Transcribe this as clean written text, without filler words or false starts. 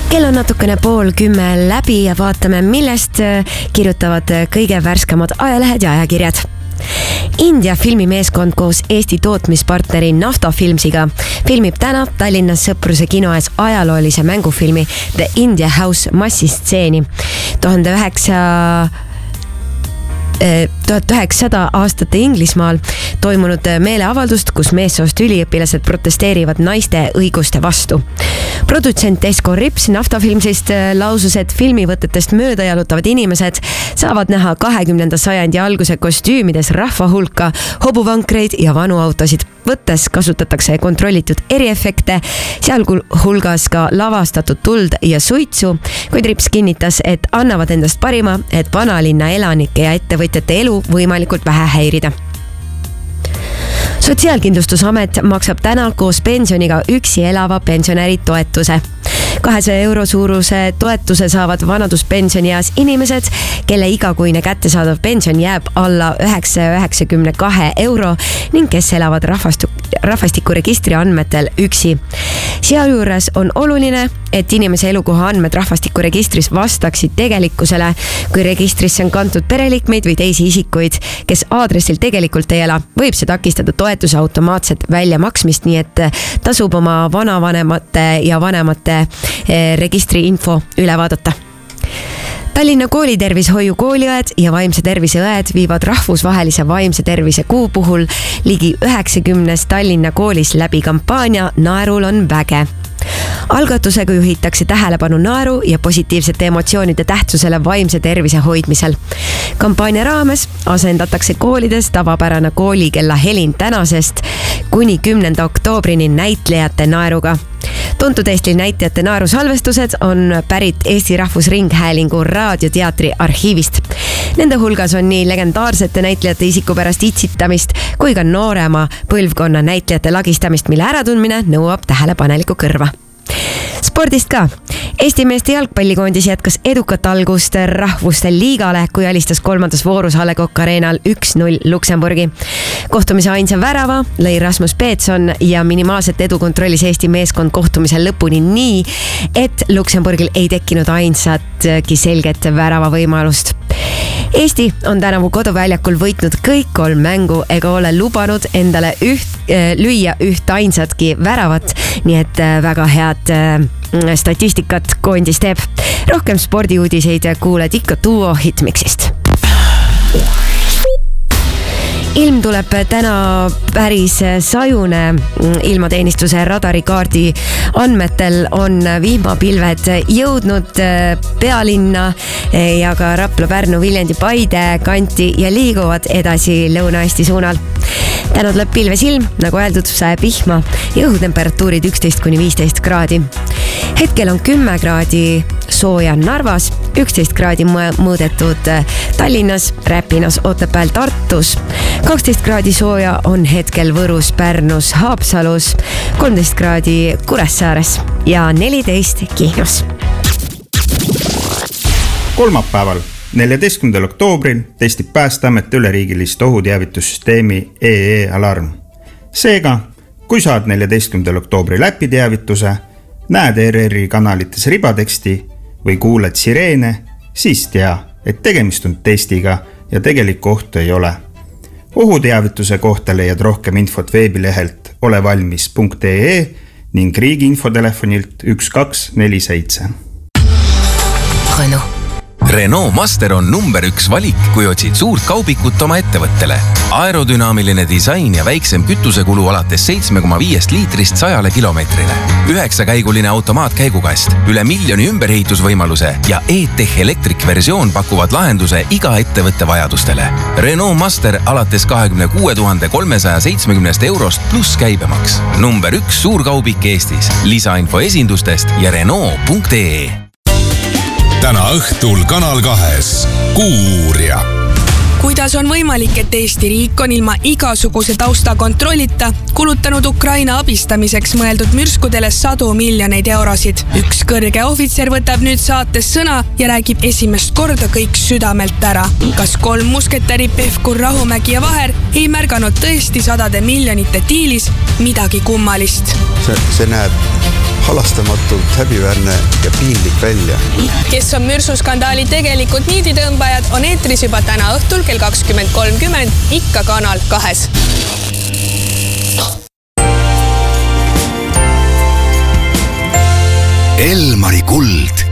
Kell on natukene 9:30 läbi ja vaatame, millest kirjutavad kõige värskemad ajalehed ja ajakirjad. India filmimeeskond koos Eesti tootmispartneri Nafta Filmsiga filmib täna Tallinnas Sõpruse kino ees ajaloolise mängufilmi The India House massistseeni. 1900 aastate Inglismaal toimunud meeleavaldust, kus meessoost üliõpilased protesteerivad naiste õiguste vastu. Produtsent Esko Rips Nafta Filmsist lausus, et filmivõtetest mööda jalutavad inimesed saavad näha 20. sajandi alguse kostüümides rahva hulka, hobuvankreid ja vanu autosid. Võttes kasutatakse kontrollitud eriefekte, sealhulgas ka lavastatud tuld ja suitsu, kuid Rips kinnitas, et annavad endast parima, et vanalinna elanike ja ettevõtjate elu võimalikult vähe häirida. Sotsiaalkindlustusamet maksab täna koos pensioniga üksi elava pensionäri toetuse. 200 euro suuruse toetuse saavad vanaduspensionieas inimesed, kelle igakuine kättesaadav pension jääb alla 992 euro ning kes elavad rahvastikuregistri andmetel üksi. Sealjuures on oluline, et inimese elukoha andmed rahvastikuregistris vastaksid tegelikkusele, kui registrisse on kantud pereliikmeid või teisi isikuid, kes aadressil tegelikult ei ela, võib see takistada toetuse automaatset väljamaksmist, nii et tasub oma vanavanemate ja vanemate registri info üle vaadata. Tallinna koolitervishoiu kooliõed ja vaimse tervise õed viivad rahvusvahelise vaimse tervise kuu puhul ligi 90 Tallinna koolis läbi kampaania Naerul on väge. Algatusega juhitakse tähelepanu naeru ja positiivsete emotsioonide tähtsusele vaimse tervise hoidmisel. Kampaania raames asendatakse koolides tavapärane koolikella helin tänasest kuni 10. oktoobrini näitlejate naeruga. Tuntud Eesti näitlejate naerusalvestused on pärit Eesti Rahvusringhäälingu raadioteatri arhiivist. Nende hulgas on nii legendaarsete näitlejate isikupärast itsitamist kui ka noorema põlvkonna näitlejate lagistamist, mille äratundmine nõuab tähelepanelikku kõrva. Spordist ka. Eesti meeste jalgpallikoondis jätkas edukat algust rahvuste liigale, kui alistas 3. voorus A. Le Coq Arenal 1-0 Luksemburgi. Kohtumise ainsa värava lõi Rasmus Peetson ja minimaalset edu kontrollis Eesti meeskond kohtumisel lõpuni nii, et Luksemburgil ei tekkinud ainsatki selget värava võimalust. Eesti on tänavu koduväljakul võitnud kõik 3 mängu ega ole lubanud endale lüüa üht ainsatki väravat, nii et väga head statistikat koondis teeb. Rohkem spordiuudiseid kuuled ikka Duo Hitmixist. Ilm tuleb täna päris sajune. Ilmateenistuse radarikaardi andmetel on vihmapilved jõudnud pealinna ja ka Rapla, Pärnu, Viljandi, Paide kanti ja liiguvad edasi Lõuna-Eesti suunal. Täna tuleb pilves ilm, nagu öeldud, sajab vihma ja õhutemperatuurid 11–15 kraadi. Hetkel on 10 kraadi sooja Narvas, 11 kraadi mõõdetud Tallinnas, Räpinas, Otepääl, Tartus, 12 kraadi sooja on hetkel Võrus, Pärnus, Haapsalus, 13 kraadi Kuressaares ja 14 Kihnus. Kolmapäeval, 14. oktoobril testib Päästeamet üleriigilist ohuteavitussüsteemi EE-alarm. Seega, kui saad 14. oktoobri läpiteavituse, näed ERR-i kanalites ribateksti või kuuled sireene, siis tea, et tegemist on testiga ja tegelikku ohtu ei ole. Ohuteavituse kohta leiad rohkem infot veebilehelt olevalmis.ee ning riigi infotelefonilt 1247. Renault Master on number 1 valik, kui otsid suurt kaubikut oma ettevõttele. Aerodünaamiline disain ja väiksem kütusekulu alates 7,5 liitrist 100 kilomeetrile. 9-käiguline automaatkäigukast, üle 1 miljoni ümberehitusvõimaluse ja E-Tech Electric versioon pakuvad lahenduse iga ettevõtte vajadustele. Renault Master alates 26 370 eurost pluss käibemaks. Number 1 suurkaubik Eestis. Lisainfo esindustest ja Renault.ee. Täna õhtul Kanal 2 Kuuuurija. Kuidas on võimalik, et Eesti riik on ilma igasuguse taustakontrollita kulutanud Ukraina abistamiseks mõeldud mürskudele 100 miljoneid eurosid? Üks kõrge ohvitser võtab nüüd saates sõna ja räägib esimest korda kõik südamelt ära. Kas 3 musketäri Pevkur, Rahumägi ja Vaher ei märganud tõesti 100 miljonite diilis midagi kummalist? See näeb halastamatult häbiväärne ja piinlik välja. Kes on mürsuskandaali tegelikult niiditõmbajad, on eetris juba täna õhtul kell 20.30, ikka Kanal 2. Elmari kuld